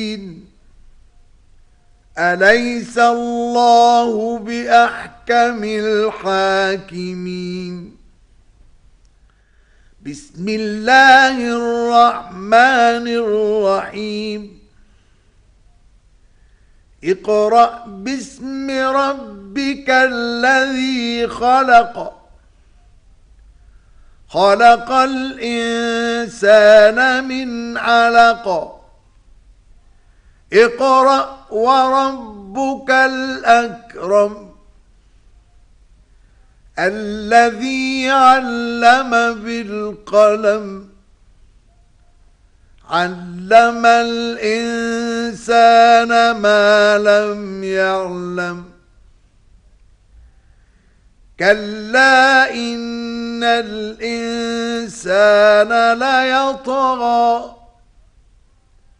أليس الله بأحكم الحاكمين؟ بسم الله الرحمن الرحيم. اقرأ باسم ربك الذي خلق، خلق الإنسان من علق، اقرأ وربك الأكرم الذي علم بالقلم، علم الإنسان ما لم يعلم، كلا إن الإنسان ليطغى